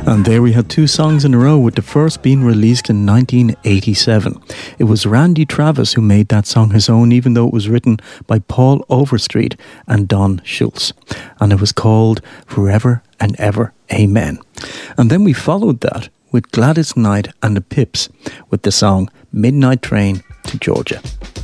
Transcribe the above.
And there we had two songs in a row, with the first being released in 1987. It was Randy Travis who made that song his own, even though it was written by Paul Overstreet and Don Schultz. And it was called Forever and Ever, Amen. And then we followed that with Gladys Knight and the Pips with the song Midnight Train to Georgia.